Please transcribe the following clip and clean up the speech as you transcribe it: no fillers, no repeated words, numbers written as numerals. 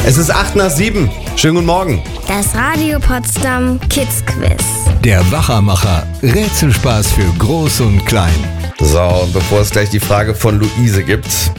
Es ist 8:07. Schönen guten Morgen. Das Radio Potsdam Kids Quiz. Der Wachermacher. Rätselspaß für Groß und Klein. So, und bevor es gleich die Frage von Luise gibt,